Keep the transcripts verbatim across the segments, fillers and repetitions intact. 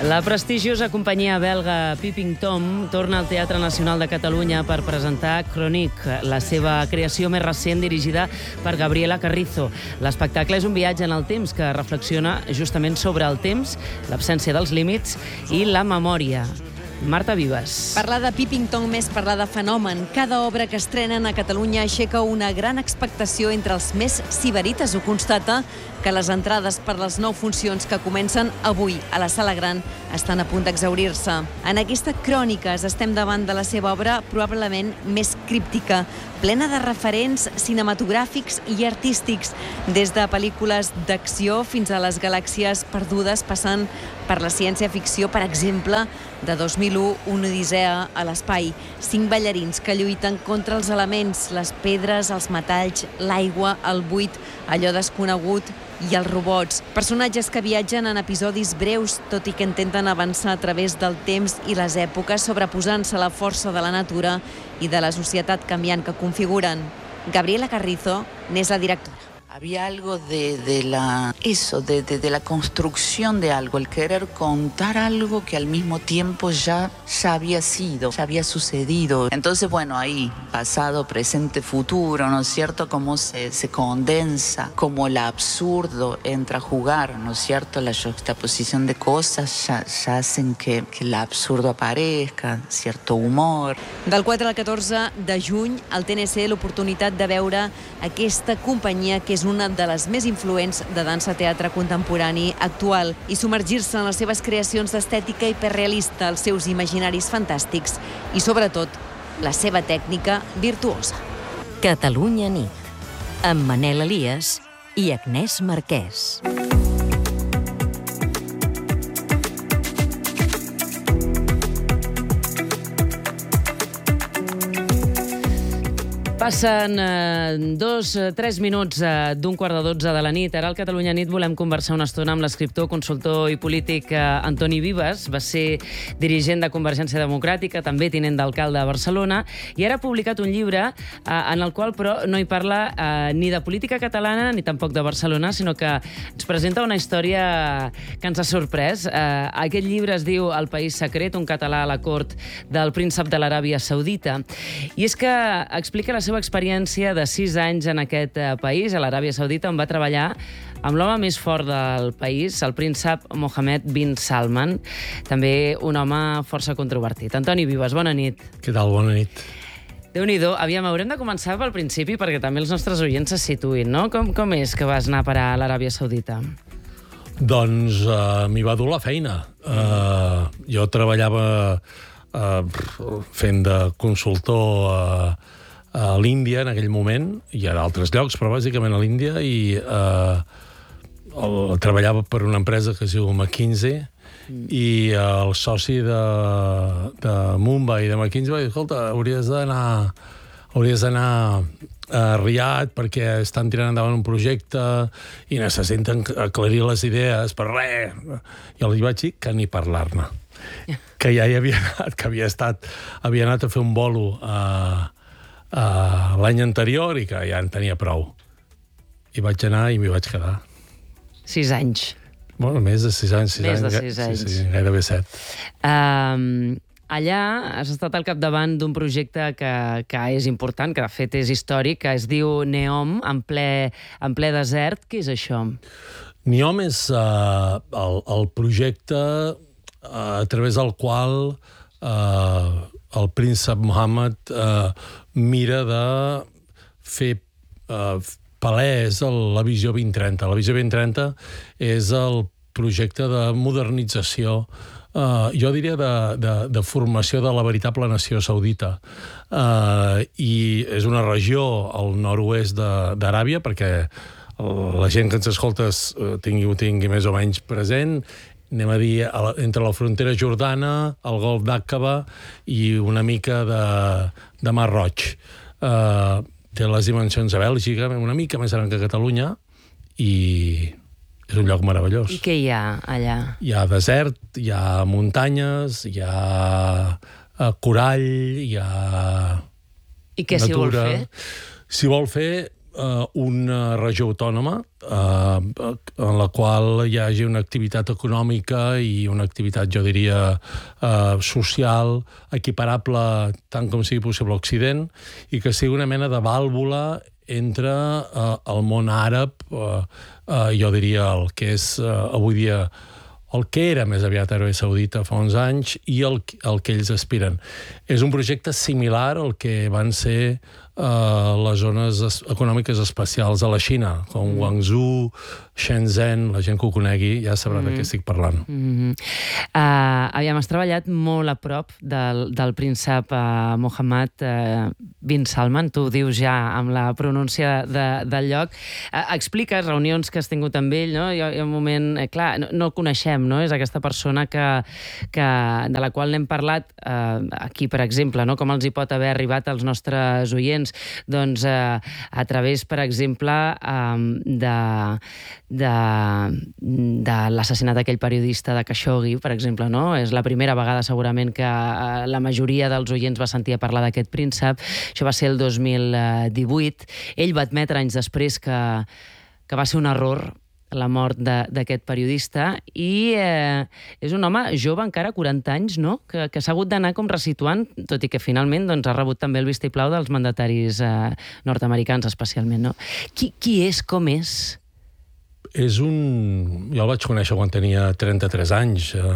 La prestigiosa companyia belga Peeping Tom torna al Teatre Nacional de Catalunya per presentar Chronique, la seva creació més recent dirigida per Gabriela Carrizo. L'espectacle és un viatge en el temps que reflexiona justament sobre el temps, l'absència dels límits i la memòria. Marta Vives. Parlar de Peeping Tom és parlar de fenomen. Cada obra que estrenen a Catalunya aixeca una gran expectació entre els més sibarites. Ho constata que les entrades per les nou funcions que comencen avui a la Sala Gran estan a punt d'exhaurir-se. En aquesta Cròniques estem davant de la seva obra probablement més críptica, plena de referents cinematogràfics i artístics, des de pel·lícules d'acció fins a les galàxies perdudes, passant per la ciència-ficció, per exemple, de dos mil u, una odissea a l'espai. Cinc ballarins que lluiten contra els elements, les pedres, els metalls, l'aigua, el buit, allò desconegut i els robots. Personatges que viatgen en episodis breus, tot i que intenten avançar a través del temps i les èpoques, sobreposant-se a la força de la natura i de la societat canviant que configuren. Gabriela Carrizo n'és la directora. Había algo de, de la eso, de, de, de la construcción de algo, el querer contar algo que al mismo tiempo ya, ya había sido, ya había sucedido. Entonces, bueno, ahí, pasado, presente, futuro, ¿no es cierto? Cómo se, se condensa, cómo el absurdo entra a jugar, ¿no es cierto? La juxtaposición de cosas ya, ya hacen que, que el absurdo aparezca, cierto humor. Del quatre al catorze de juny, al T N C, l'oportunitat de veure aquesta companyia que és una de les més influents de dansa-teatre contemporani actual i submergir-se en les seves creacions d'estètica hiperrealista, els seus imaginaris fantàstics i, sobretot, la seva tècnica virtuosa. Catalunya nit, amb Manel Elias i Agnès Marquès. Passen eh, dos, tres minuts eh, d'un quart de dotze de la nit. Ara al Catalunya Nit volem conversar una estona amb l'escriptor, consultor i polític eh, Antoni Vives. Va ser dirigent de Convergència Democràtica, també tinent d'alcalde de Barcelona, i ara ha publicat un llibre eh, en el qual però no hi parla eh, ni de política catalana ni tampoc de Barcelona, sinó que ens presenta una història que ens ha sorprès. Eh, aquest llibre es diu El país secret, un català a la cort del príncep de l'Aràbia Saudita. I és que explica la seva experiència de sis anys en aquest país, a l'Aràbia Saudita, on va treballar amb l'home més fort del país, el príncep Mohammed bin Salman, també un home força controvertit. Antoni Vives, bona nit. Què tal? Bona nit. Déu-n'hi-do. Aviam, haurem de començar pel principi perquè també els nostres oients se situïn, no? Com, com és que vas anar a parar a l'Aràbia Saudita? Doncs uh, m'hi va dur la feina. Uh, jo treballava uh, fent de consultor uh, a l'Índia en aquell moment, i a d'altres llocs, però bàsicament a l'Índia, i eh, el, treballava per una empresa que es diu McKinsey, mm. i el soci de, de Mumbai i de McKinsey va dir, escolta, hauries d'anar hauries d'anar a Riad perquè estan tirant endavant un projecte i necessiten aclarir les idees per res. I els vaig dir que ni parlar-ne. Que ja hi havia anat, que havia estat, havia anat a fer un bolo a Uh, l'any anterior i que ja en tenia prou. I vaig anar i m'hi vaig quedar. Sis anys. Bueno, més de sis anys. Sis més anys, de sis anys. Sí, sí, gairebé set. Um, allà has estat al capdavant d'un projecte que, que és important, que de fet és històric, que es diu Neom, en ple, en ple desert. Què és això? Neom és uh, el, el projecte uh, a través del qual uh, el príncep Mohammed uh, mira de fer uh, palès la Visió vint trenta. La Visió vint trenta és el projecte de modernització, uh, jo diria de, de, de formació de la veritable nació saudita. Uh, I és una regió al nord-oest d'Aràbia, perquè la gent que ens escolta uh, tingui, tingui més o menys present. Anem a dir, entre la frontera jordana, el golf d'Àqaba i una mica de, de Mar Roig. Uh, té les dimensions de Bèlgica, una mica més gran que Catalunya, i és un lloc meravellós. I què hi ha allà? Hi ha desert, hi ha muntanyes, hi ha uh, corall, hi ha I què s'hi vol fer? S'hi vol fer uh, una regió autònoma uh, en la qual hi hagi una activitat econòmica i una activitat, jo diria, uh, social, equiparable tant com sigui possible a Occident, i que sigui una mena de vàlvula entre uh, el món àrab, uh, uh, jo diria el que és uh, avui dia el que era més aviat Aràbia Saudita fa uns anys i el, el que ells aspiren. És un projecte similar al que van ser uh, les zones es, econòmiques especials a la Xina, com mm. Guangzhou, Shenzhen, la gent que ho conegui ja sabrà mm. de què estic parlant. Mm-hmm. uh, aviam, has treballat molt a prop del, del príncep uh, Mohammed uh, bin Salman, tu ho dius ja amb la pronúncia de, del lloc. Uh, expliques reunions que has tingut amb ell, no? Hi ha, hi ha un moment, eh, clar, no, no el coneixem, no? És aquesta persona que, que, de la qual n'hem parlat uh, aquí, per exemple, no? Com els hi pot haver arribat als nostres oients? Doncs uh, a través, per exemple, um, de de, de l'assassinat d'aquell periodista de Khashoggi, per exemple, no? És la primera vegada segurament que la majoria dels oients va sentir a parlar d'aquest príncep. Això va ser el dos mil divuit. Ell va admetre anys després que, que va ser un error la mort d'aquest periodista, i eh, és un home jove encara, quaranta anys, no? que, que s'ha hagut d'anar com resituant, tot i que finalment doncs, ha rebut també el vistiplau dels mandataris eh, nord-americans especialment. No? Qui, qui és, com és? És un... Jo el vaig conèixer quan tenia trenta-tres anys, eh,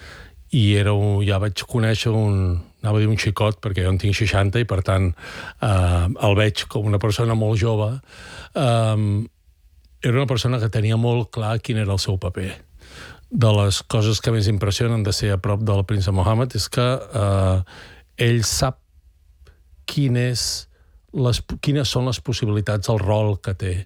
i era un... ja vaig conèixer un... anava a dir un xicot, perquè jo en tinc seixanta, i per tant eh, el veig com una persona molt jove. Eh, era una persona que tenia molt clar quin era el seu paper. De les coses que més impressionen de ser a prop del príncep Mohammed és que eh, ell sap quin és les, quines són les possibilitats, el rol que té.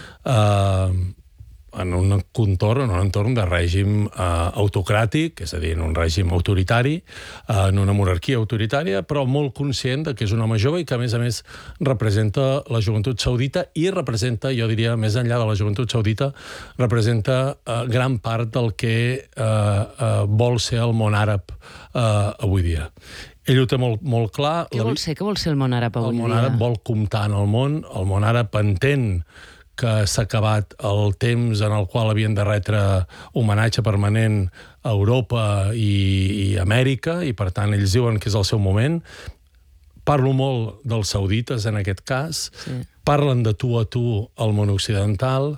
Eh, en un contorn, en un entorn de règim eh, autocràtic, és a dir, en un règim autoritari, eh, en una monarquia autoritària, però molt conscient de que és un home jove i que, a més a més, representa la joventut saudita i representa, jo diria, més enllà de la joventut saudita, representa eh, gran part del que eh, eh, vol ser el món àrab eh, avui dia. Ell ho té molt, molt clar. Què vol ser? Què vol ser el món àrab avui dia? El món àrab vol comptar en el món, el món àrab entén que s'ha acabat el temps en el qual havien de retre homenatge permanent a Europa i, i Amèrica, i per tant ells diuen que és el seu moment. Parlo molt dels saudites en aquest cas, sí. Parlen de tu a tu al món occidental,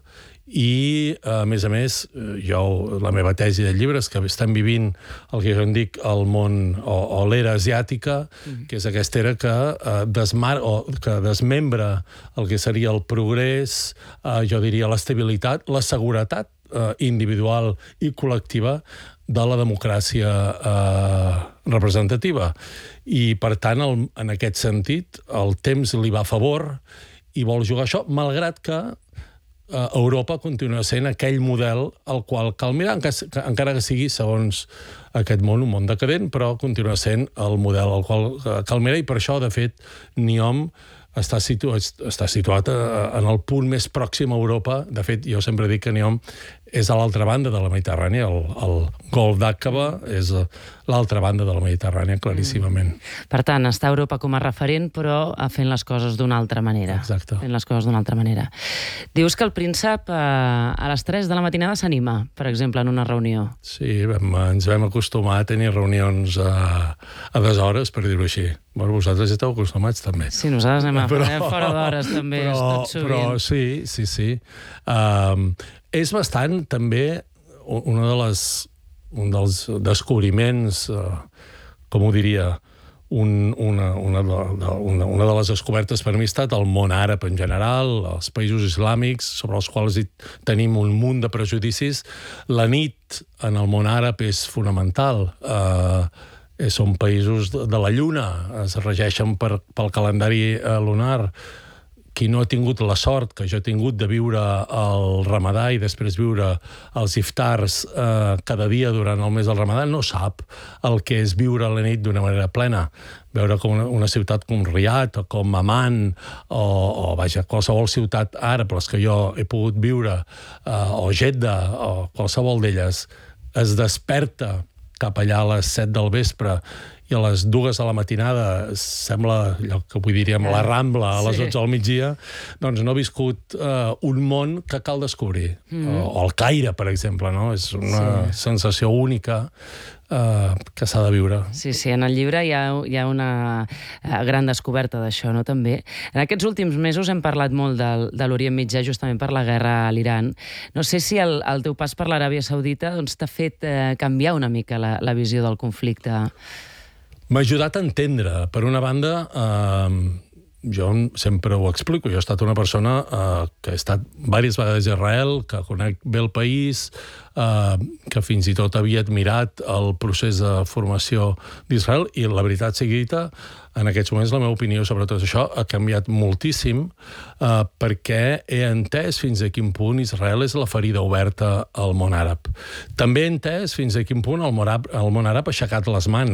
i a més a més jo, la meva tesi de llibre és que estem vivint el que jo en dic el món o, o l'era asiàtica, mm. que és aquesta era que, eh, desmar, o, que desmembra el que seria el progrés, eh, jo diria l'estabilitat, la seguretat eh, individual i col·lectiva de la democràcia eh, representativa. I per tant, el, en aquest sentit, el temps li va a favor i vol jugar això, malgrat que Europa continua sent aquell model al qual cal mirar, encara que sigui, segons aquest món, un món decadent, però continua sent el model al qual cal mirar, i per això, de fet, NIOM està situat, està situat en el punt més pròxim a Europa. De fet, jo sempre dic que NIOM és a l'altra banda de la Mediterrània, el, el Golf d'Aqaba és l'altra banda de la Mediterrània, claríssimament. Mm. Per tant, està a Europa com a referent, però fent les coses d'una altra manera. Exacte. Fent les coses d'una altra manera. Dius que el príncep eh, a les tres de la matinada s'anima, per exemple, en una reunió. Sí, vam, ens vam acostumar a tenir reunions a, a deshores, per dir-ho així. Bueno, vosaltres esteu acostumats, també. Sí, nosaltres anem a però, fora d'hores, també, però, tot sovint. Però sí, sí, sí. Um, és bastant, també, una de les, un dels descobriments, uh, com ho diria, un, una, una, una, una de les descobertes per mi ha estat el món àrab en general, els països islàmics, sobre els quals tenim un munt de prejudicis. La nit en el món àrab és fonamental. Uh, són països de la lluna, es regeixen per, pel calendari lunar. Qui no ha tingut la sort que jo he tingut de viure el Ramadà i després viure els iftars eh, cada dia durant el mes del Ramadà no sap el que és viure la nit d'una manera plena. Veure com una, una ciutat com Riad o com Amman o, o vaja, qualsevol ciutat àrab, les que jo he pogut viure, eh, o Jeddah o qualsevol d'elles, es desperta cap allà a les set del vespre i a les dues de la matinada sembla allò que avui diríem la Rambla a les Sí. dotze del migdia, doncs no ha viscut uh, un món que cal descobrir. Mm. O, o el Caire, per exemple, no? És una sí. sensació única uh, que s'ha de viure. Sí, sí, en el llibre hi ha, hi ha una uh, gran descoberta d'això, no? També. En aquests últims mesos hem parlat molt del, de l'Orient Mitjà, justament per la guerra a l'Iran. No sé si el, el teu pas per l'Aràbia Saudita doncs, t'ha fet uh, canviar una mica la, la visió del conflicte. M'ha ajudat a entendre. Per una banda, eh, jo sempre ho explico, jo he estat una persona eh, que he estat diverses vegades a Israel, que conec bé el país, eh, que fins i tot havia admirat el procés de formació d'Israel, i la veritat sigui dita, en aquests moments la meva opinió sobre tot això ha canviat moltíssim eh, perquè he entès fins a quin punt Israel és la ferida oberta al món àrab. També he entès fins a quin punt el món àrab, el món àrab ha aixecat les mans